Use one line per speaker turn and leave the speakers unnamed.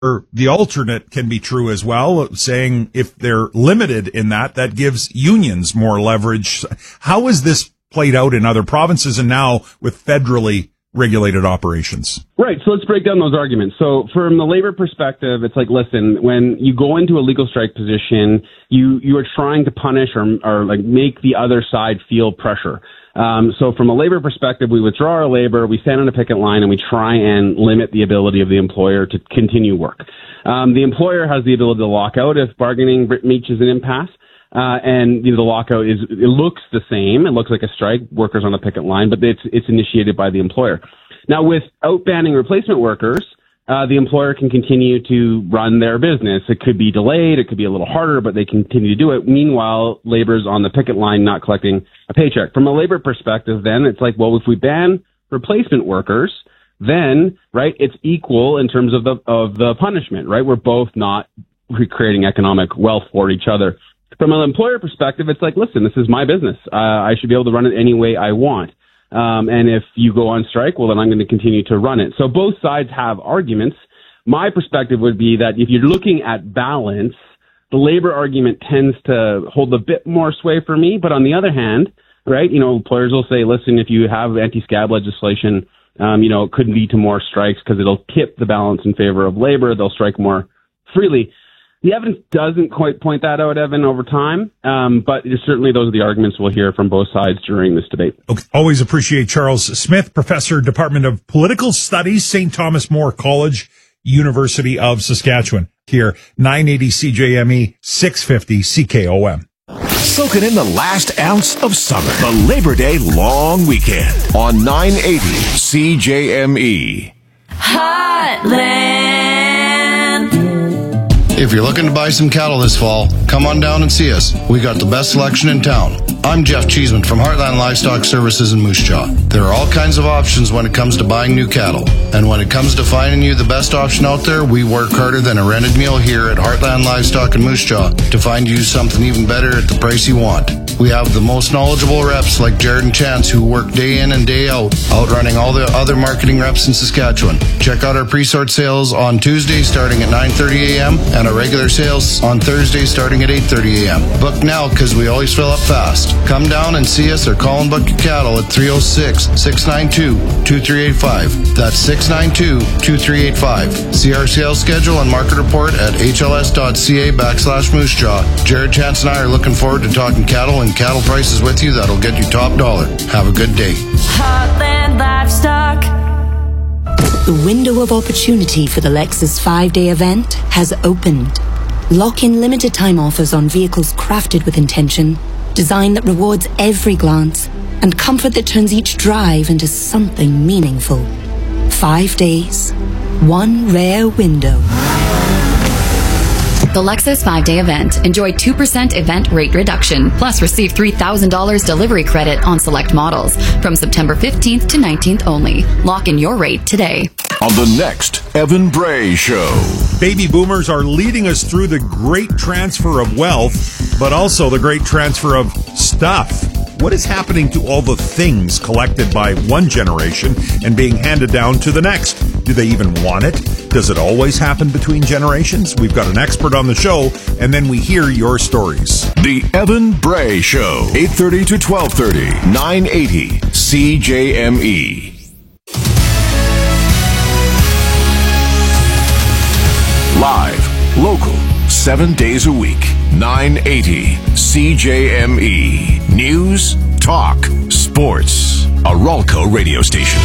Or the alternate can be true as well, saying if they're limited in that, that gives unions more leverage. How is this played out in other provinces and now with federally regulated operations?
Right. So let's break down those arguments. So from the labor perspective, it's like, listen, when you go into a legal strike position, you are trying to punish or like make the other side feel pressure. So from a labor perspective, we withdraw our labor, we stand on a picket line, and we try and limit the ability of the employer to continue work. The employer has the ability to lock out if bargaining reaches an impasse. And the lockout it looks the same. It looks like a strike, workers on a picket line, but it's initiated by the employer. Now, without banning replacement workers, the employer can continue to run their business. It could be delayed. It could be a little harder, but they continue to do it. Meanwhile, labor's on the picket line, not collecting a paycheck. From a labor perspective, then it's like, well, if we ban replacement workers, then, right, it's equal in terms of the punishment, right? We're both not creating economic wealth for each other. From an employer perspective, it's like, listen, this is my business. I should be able to run it any way I want. And if you go on strike, well, then I'm going to continue to run it. So both sides have arguments. My perspective would be that if you're looking at balance, the labor argument tends to hold a bit more sway for me. But on the other hand, right, employers will say, listen, if you have anti-scab legislation, it could lead to more strikes because it'll tip the balance in favor of labor. They'll strike more freely. The evidence doesn't quite point that out, Evan, over time, but certainly those are the arguments we'll hear from both sides during this debate.
Okay. Always appreciate Charles Smith, Professor, Department of Political Studies, St. Thomas More College, University of Saskatchewan. Here, 980 CJME, 650 CKOM.
Soaking in the last ounce of summer. The Labor Day long weekend on 980 CJME.
Heartland.
If you're looking to buy some cattle this fall, come on down and see us. We got the best selection in town. I'm Jeff Cheeseman from Heartland Livestock Services in Moose Jaw. There are all kinds of options when it comes to buying new cattle. And when it comes to finding you the best option out there, we work harder than a rented meal here at Heartland Livestock in Moose Jaw to find you something even better at the price you want. We have the most knowledgeable reps like Jared and Chance who work day in and day out, outrunning all the other marketing reps in Saskatchewan. Check out our pre-sort sales on Tuesday starting at 9:30 a.m. and our regular sales on Thursday starting at 8:30 a.m. Book now because we always fill up fast. Come down and see us or call and book your cattle at 306-692-2385. That's 692-2385. See our sales schedule and market report at hls.ca/Moose Jaw. Jared, Chance, and I are looking forward to talking cattle and cattle prices with you that'll get you top dollar. Have a good day.
Heartland Livestock.
The window of opportunity for the Lexus 5-day event has opened. Lock in limited time offers on vehicles crafted with intention, design that rewards every glance, and comfort that turns each drive into something meaningful. 5 days, one rare window.
The Lexus 5-day event. Enjoy 2% event rate reduction, plus receive $3,000 delivery credit on select models from September 15th to 19th only. Lock in your rate today.
On the next Evan Bray Show.
Baby boomers are leading us through the great transfer of wealth, but also the great transfer of stuff. What is happening to all the things collected by one generation and being handed down to the next? Do they even want it? Does it always happen between generations? We've got an expert on the show, and then we hear your stories.
The Evan Bray Show, 8:30 to 12:30, 980 CJME. Live, local, 7 days a week, 980 CJME. News, talk, sports. A Ralco radio station.